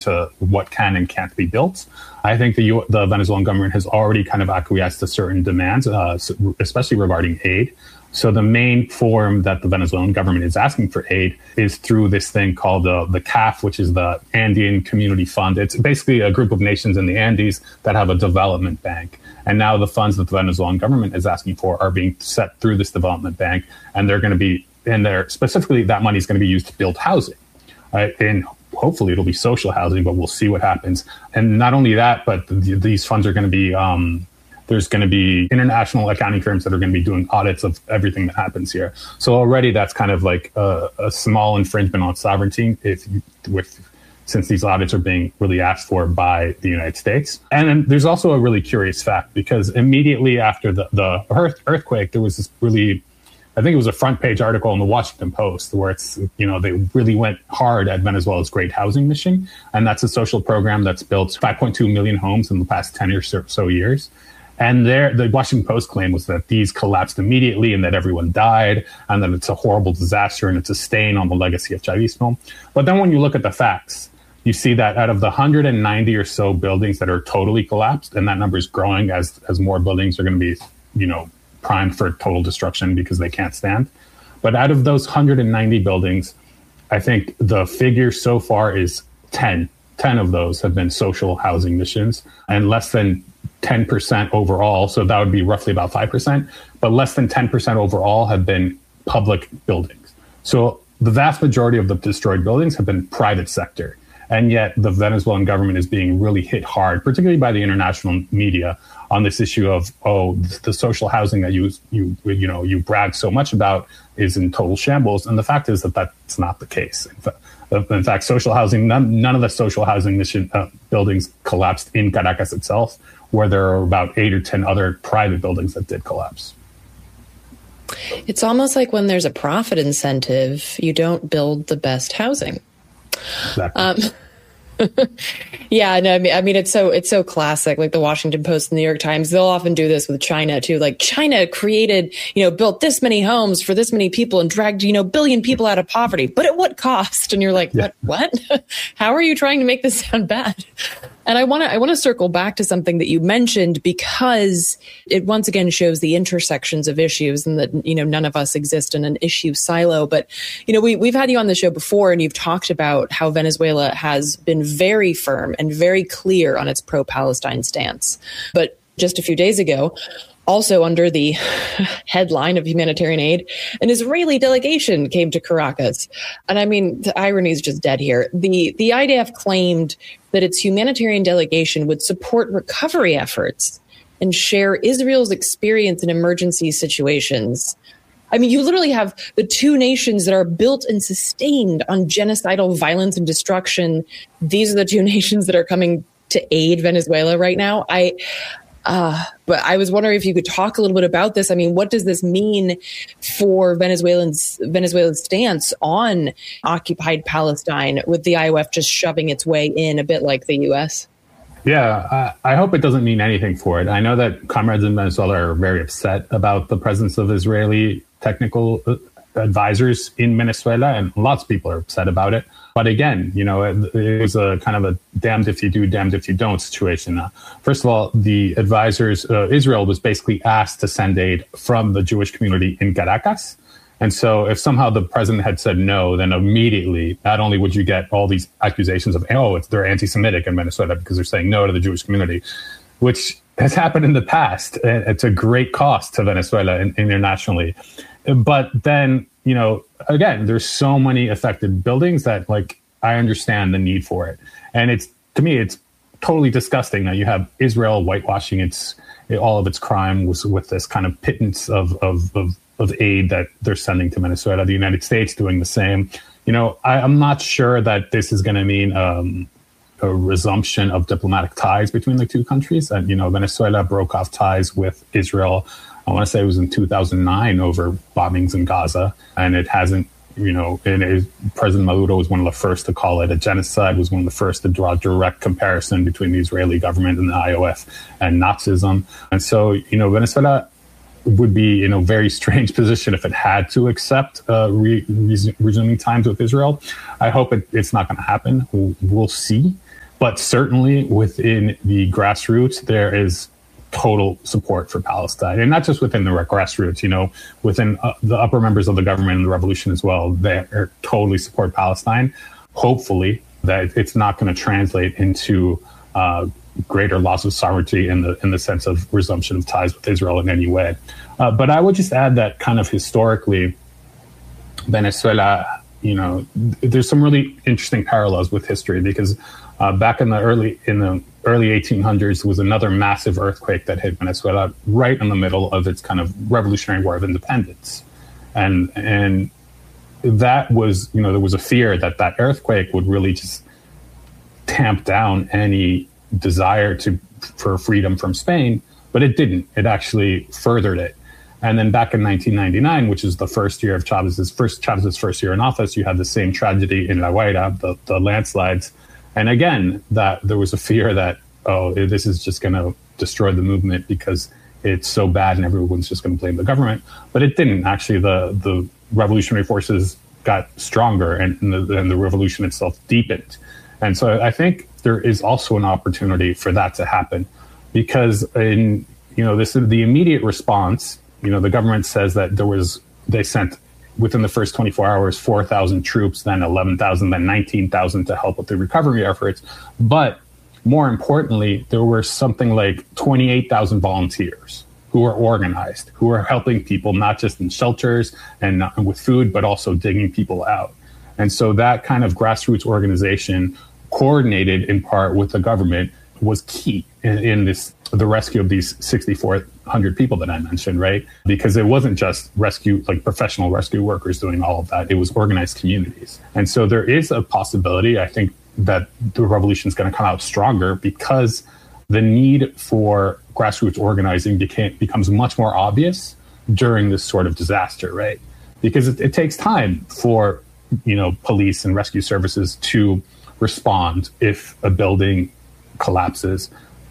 to what can and can't be built. I think the Venezuelan government has already kind of acquiesced to certain demands, especially regarding aid. So the main form that the Venezuelan government is asking for aid is through this thing called the CAF, which is the Andean Community Fund. It's basically a group of nations in the Andes that have a development bank. And now the funds that the Venezuelan government is asking for are being set through this development bank. And they're going to be in there. Specifically, that money is going to be used to build housing. And hopefully it'll be social housing, but we'll see what happens. And not only that, but these funds are going to be there's going to be international accounting firms that are going to be doing audits of everything that happens here. So already that's kind of like a small infringement on sovereignty since these audits are being really asked for by the United States. And then there's also a really curious fact, because immediately after the earthquake, there was this really, I think it was a front page article in the Washington Post where they really went hard at Venezuela's Great Housing Mission. And that's a social program that's built 5.2 million homes in the past 10 or so years. And the Washington Post claim was that these collapsed immediately and that everyone died and that it's a horrible disaster and it's a stain on the legacy of Chavismo. But then when you look at the facts, you see that out of the 190 or so buildings that are totally collapsed, and that number is growing as more buildings are going to be, primed for total destruction because they can't stand. But out of those 190 buildings, I think the figure so far is 10. 10 of those have been social housing missions, and less than 10% overall, so that would be roughly about 5%, but less than 10% overall have been public buildings. So the vast majority of the destroyed buildings have been private sector. And yet the Venezuelan government is being really hit hard, particularly by the international media, on this issue of, the social housing that you brag so much about is in total shambles. And the fact is that that's not the case. In fact, social housing, none of the social housing mission buildings collapsed in Caracas itself, where there are about 8 or 10 other private buildings that did collapse. It's almost like when there's a profit incentive, you don't build the best housing. Exactly. Yeah, no, I mean, it's so classic. Like the Washington Post and the New York Times, they'll often do this with China too. Like China created, built this many homes for this many people and dragged, billion people out of poverty, but at what cost? And you're like, what? How are you trying to make this sound bad? And I want to circle back to something that you mentioned, because it once again shows the intersections of issues and that, none of us exist in an issue silo. But, we've had you on the show before and you've talked about how Venezuela has been very firm and very clear on its pro-Palestine stance. But just a few days ago, also under the headline of humanitarian aid, an Israeli delegation came to Caracas. And I mean, the irony is just dead here. The IDF claimed that its humanitarian delegation would support recovery efforts and share Israel's experience in emergency situations. I mean, you literally have the two nations that are built and sustained on genocidal violence and destruction. These are the two nations that are coming to aid Venezuela right now. But I was wondering if you could talk a little bit about this. I mean, what does this mean for Venezuela's stance on occupied Palestine, with the IOF just shoving its way in a bit like the U.S.? Yeah, I hope it doesn't mean anything for it. I know that comrades in Venezuela are very upset about the presence of Israeli technical advisors in Venezuela, and lots of people are upset about it. But again, it was a kind of a damned if you do, damned if you don't situation. First of all, the advisors, Israel was basically asked to send aid from the Jewish community in Caracas. And so if somehow the president had said no, then immediately, not only would you get all these accusations of, they're anti-Semitic in Venezuela because they're saying no to the Jewish community, which has happened in the past. It's a great cost to Venezuela internationally. But then, again, there's so many affected buildings that, I understand the need for it. And to me, it's totally disgusting that you have Israel whitewashing all of its crime with this kind of pittance of aid that they're sending to Venezuela. The United States doing the same. I'm not sure that this is going to mean a resumption of diplomatic ties between the two countries. And, Venezuela broke off ties with Israel, I want to say it was in 2009 over bombings in Gaza. And it hasn't, President Maduro was one of the first to call it a genocide, was one of the first to draw a direct comparison between the Israeli government and the IOF and Nazism. And so, Venezuela would be in a very strange position if it had to accept resuming ties with Israel. I hope it's not going to happen. We'll see. But certainly within the grassroots, there is total support for Palestine, and not just within the grassroots, within the upper members of the government and the revolution as well. They totally support Palestine. Hopefully that it's not going to translate into greater loss of sovereignty in the sense of resumption of ties with Israel in any way. But I would just add that kind of historically, Venezuela, there's some really interesting parallels with history, because back in the early 1800s, there was another massive earthquake that hit Venezuela right in the middle of its kind of revolutionary war of independence. And that was, there was a fear that earthquake would really just tamp down any desire for freedom from Spain, but it didn't. It actually furthered it. And then back in 1999, which is the first year of Chavez's first year in office, you had the same tragedy in La Guaira, the landslides. And again, that there was a fear that, this is just going to destroy the movement because it's so bad and everyone's just going to blame the government. But it didn't. Actually, the revolutionary forces got stronger and the revolution itself deepened. And so I think there is also an opportunity for that to happen, because this is the immediate response. The government says that they sent within the first 24 hours, 4,000 troops, then 11,000, then 19,000 to help with the recovery efforts. But more importantly, there were something like 28,000 volunteers who were organized, who were helping people, not just in shelters and with food, but also digging people out. And so that kind of grassroots organization, coordinated in part with the government, was key in the rescue of these 6,400 people that I mentioned, right? Because it wasn't just professional rescue workers doing all of that. It was organized communities. And so there is a possibility, I think, that the revolution is going to come out stronger, because the need for grassroots organizing becomes much more obvious during this sort of disaster, right? Because it takes time for, police and rescue services to respond if a building collapses.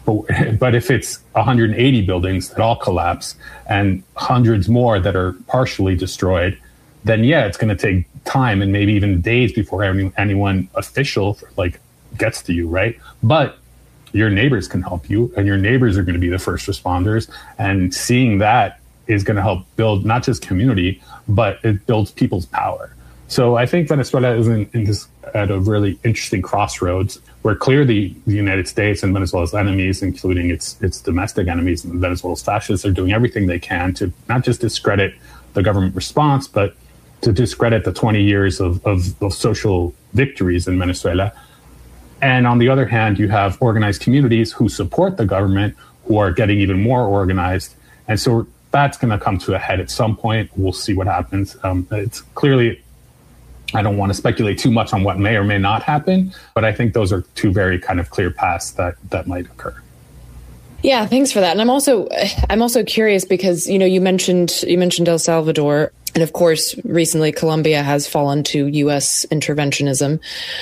But if it's 180 buildings that all collapse and hundreds more that are partially destroyed, then it's going to take time and maybe even days before anyone official gets to you, right? But your neighbors can help you, and your neighbors are going to be the first responders. And seeing that is going to help build not just community, but it builds people's power. So I think Venezuela is at a really interesting crossroads, where clearly the United States and Venezuela's enemies, including its domestic enemies, and Venezuela's fascists, are doing everything they can to not just discredit the government response, but to discredit the 20 years of social victories in Venezuela. And on the other hand, you have organized communities who support the government, who are getting even more organized. And so that's going to come to a head at some point. We'll see what happens. It's clearly, I don't want to speculate too much on what may or may not happen, but I think those are two very kind of clear paths that might occur. Yeah, thanks for that. And I'm also curious because, you mentioned El Salvador. And of course, recently, Colombia has fallen to U.S. interventionism.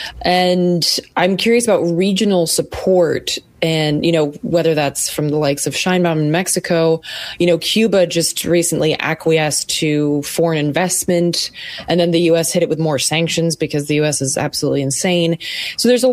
And I'm curious about regional support and, whether that's from the likes of Sheinbaum in Mexico. Cuba just recently acquiesced to foreign investment, and then the U.S. hit it with more sanctions because the U.S. is absolutely insane. So there's a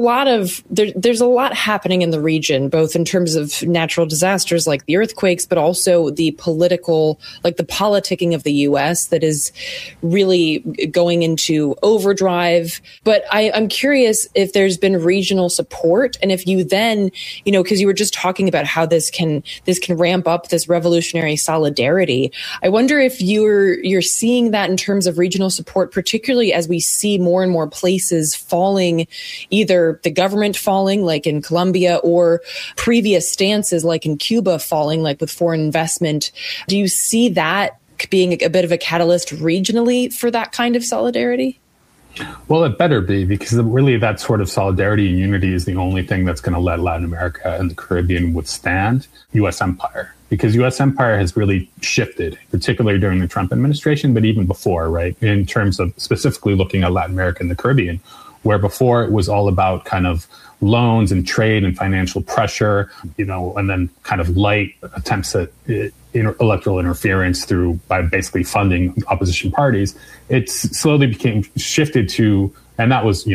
lot happening in the region, both in terms of natural disasters like the earthquakes, but also the political, the politicking of the U.S. that is really going into overdrive. But I'm curious if there's been regional support, and if you then, because you were just talking about how this can ramp up this revolutionary solidarity. I wonder if you're seeing that in terms of regional support, particularly as we see more and more places falling, either the government falling, like in Colombia, or previous stances, like in Cuba, falling, like with foreign investment. Do you see that being a bit of a catalyst regionally for that kind of solidarity? Well, it better be, because really that sort of solidarity and unity is the only thing that's going to let Latin America and the Caribbean withstand U.S. empire. Because U.S. empire has really shifted, particularly during the Trump administration, but even before, right, in terms of specifically looking at Latin America and the Caribbean, where before it was all about kind of loans and trade and financial pressure, and then kind of light attempts at electoral interference by basically funding opposition parties. It slowly became shifted to And that was,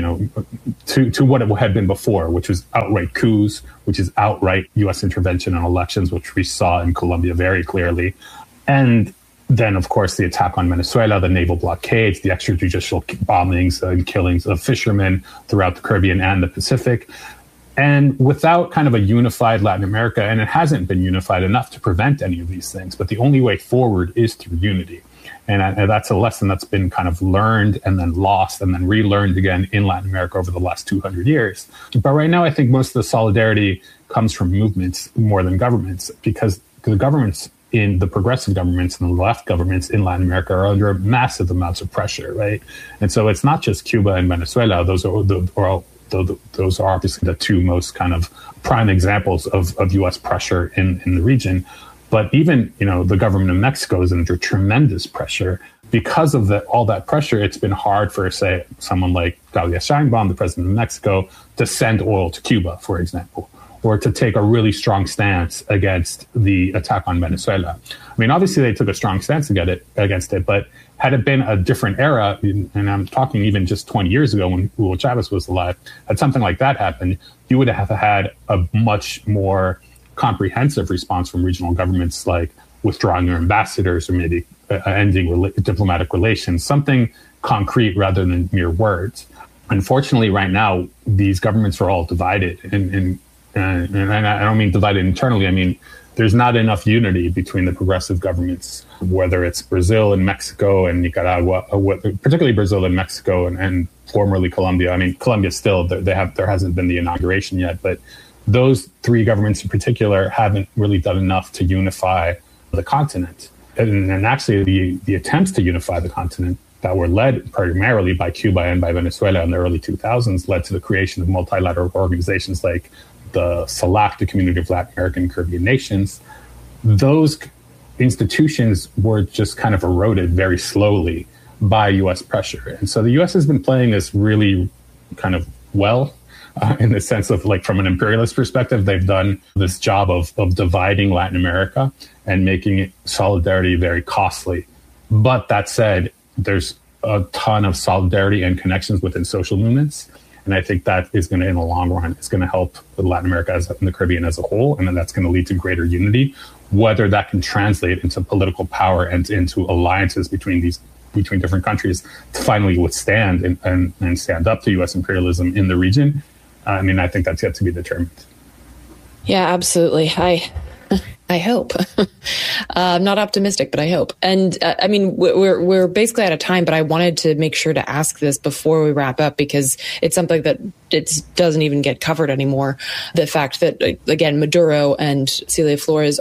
to what it had been before, which was outright coups, which is outright U.S. intervention in elections, which we saw in Colombia very clearly. And then, of course, the attack on Venezuela, the naval blockades, the extrajudicial bombings and killings of fishermen throughout the Caribbean and the Pacific. And without kind of a unified Latin America, and it hasn't been unified enough to prevent any of these things, but the only way forward is through unity. And that's a lesson that's been kind of learned and then lost and then relearned again in Latin America over the last 200 years. But right now, I think most of the solidarity comes from movements more than governments, because the governments, in the progressive governments and the left governments in Latin America, are under massive amounts of pressure, right? And so it's not just Cuba and Venezuela. Those are obviously the two most kind of prime examples of U.S. pressure in the region. But even, the government of Mexico is under tremendous pressure. Because of all that pressure, it's been hard for, say, someone like Claudia Sheinbaum, the president of Mexico, to send oil to Cuba, for example, or to take a really strong stance against the attack on Venezuela. I mean, obviously, they took a strong stance against it, but had it been a different era, and I'm talking even just 20 years ago when Hugo Chavez was alive, had something like that happened, you would have had a much more comprehensive response from regional governments, like withdrawing your ambassadors or maybe ending diplomatic relations, something concrete rather than mere words. Unfortunately, right now, these governments are all divided. And I don't mean divided internally. I mean, there's not enough unity between the progressive governments, whether it's Brazil and Mexico and Nicaragua, particularly Brazil and Mexico and formerly Colombia. I mean, Colombia still, there hasn't been the inauguration yet, but those three governments in particular haven't really done enough to unify the continent. And actually, the attempts to unify the continent that were led primarily by Cuba and by Venezuela in the early 2000s led to the creation of multilateral organizations like the CELAC, the Community of Latin American and Caribbean Nations. Those institutions were just kind of eroded very slowly by U.S. pressure. And so the U.S. has been playing this really kind of well, in the sense of, like, from an imperialist perspective, they've done this job of dividing Latin America and making solidarity very costly. But that said, there's a ton of solidarity and connections within social movements. And I think that is going to, in the long run, it's going to help Latin America and the Caribbean as a whole. And then that's going to lead to greater unity. Whether that can translate into political power and into alliances between different countries to finally withstand and stand up to U.S. imperialism in the region, I mean, I think that's yet to be determined. Yeah, absolutely. I hope. I'm not optimistic, but I hope. And I mean, we're basically out of time, but I wanted to make sure to ask this before we wrap up, because it's something that it doesn't even get covered anymore. The fact that, again, Nicolas Maduro and Celia Flores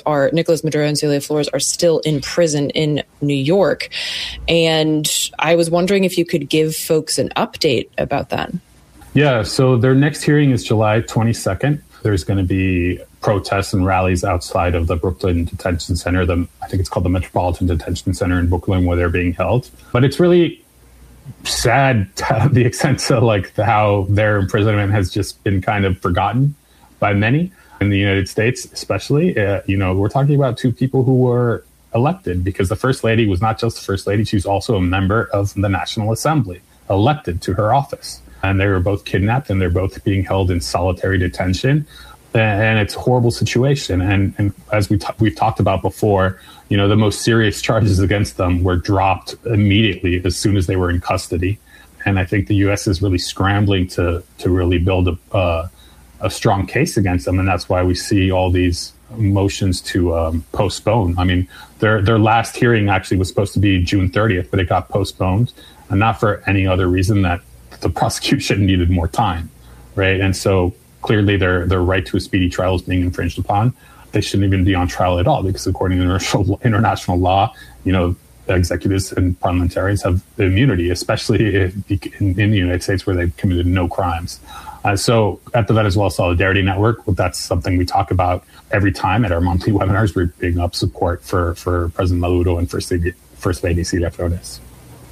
are still in prison in New York. And I was wondering if you could give folks an update about that. Yeah, so their next hearing is July 22nd. There's going to be protests and rallies outside of the Brooklyn Detention Center. I think it's called the Metropolitan Detention Center in Brooklyn, where they're being held. But it's really sad to the extent to how their imprisonment has just been kind of forgotten by many in the United States, especially. We're talking about two people who were elected, because the First Lady was not just the First Lady, she was also a member of the National Assembly, elected to her office. And they were both kidnapped, and they're both being held in solitary detention. And it's a horrible situation. And as we've talked about before, the most serious charges against them were dropped immediately as soon as they were in custody. And I think the U.S. is really scrambling to really build a strong case against them. And that's why we see all these motions to postpone. I mean, their last hearing actually was supposed to be June 30th, but it got postponed, and not for any other reason that the prosecution needed more time, right? And so clearly their right to a speedy trial is being infringed upon. They shouldn't even be on trial at all, because according to international law, executives and parliamentarians have immunity, especially in the United States, where they've committed no crimes. So at the Venezuela Solidarity Network, that's something we talk about every time at our monthly webinars. We're bringing up support for President Maduro and First Lady Celia Flores.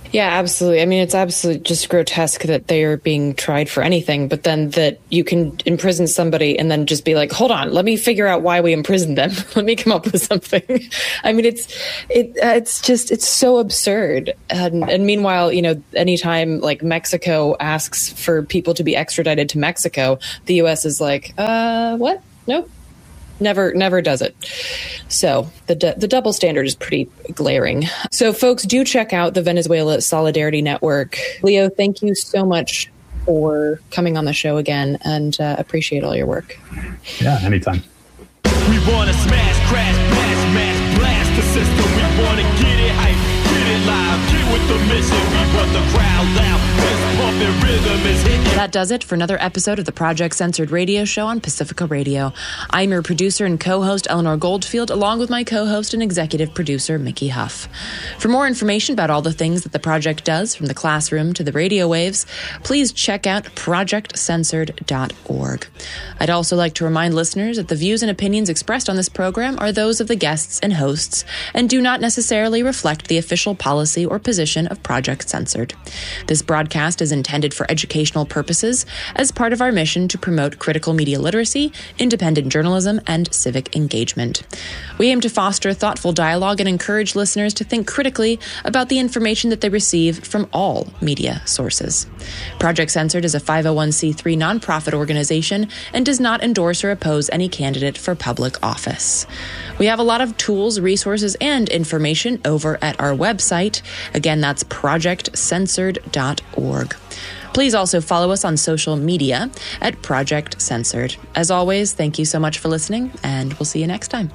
Yeah, absolutely. I mean, it's absolutely just grotesque that they are being tried for anything, but then that you can imprison somebody and then just be like, hold on, let me figure out why we imprisoned them. Let me come up with something. I mean, it's so absurd. And meanwhile, anytime like Mexico asks for people to be extradited to Mexico, the U.S. is like, what? Nope. Never does it. So the double standard is pretty glaring. So folks, do check out the Venezuela Solidarity Network. Leo, thank you so much for coming on the show again, and appreciate all your work. Yeah, anytime. We want to smash, crash, blast, mash, blast the system. We want to get it hype, get it live, get with the mission. We want the crowd loud, fist pumping, rhythm is hitting. That does it for another episode of the Project Censored radio show on Pacifica Radio. I'm your producer and co-host, Eleanor Goldfield, along with my co-host and executive producer, Mickey Huff. For more information about all the things that the project does, from the classroom to the radio waves, please check out projectcensored.org. I'd also like to remind listeners that the views and opinions expressed on this program are those of the guests and hosts and do not necessarily reflect the official policy or position of Project Censored. This broadcast is intended for educational purposes as part of our mission to promote critical media literacy, independent journalism, and civic engagement. We aim to foster thoughtful dialogue and encourage listeners to think critically about the information that they receive from all media sources. Project Censored is a 501c3 nonprofit organization and does not endorse or oppose any candidate for public office. We have a lot of tools, resources, and information over at our website. Again, that's projectcensored.org. Please also follow us on social media at Project Censored. As always, thank you so much for listening, and we'll see you next time.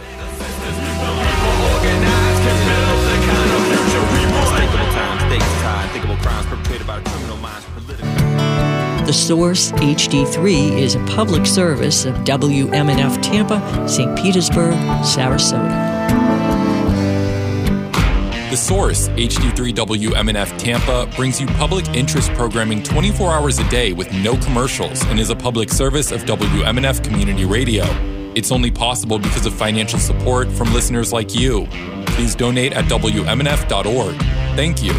The Source HD3 is a public service of WMNF Tampa, St. Petersburg, Sarasota. The Source, HD3 WMNF Tampa, brings you public interest programming 24 hours a day with no commercials and is a public service of WMNF Community Radio. It's only possible because of financial support from listeners like you. Please donate at WMNF.org. Thank you.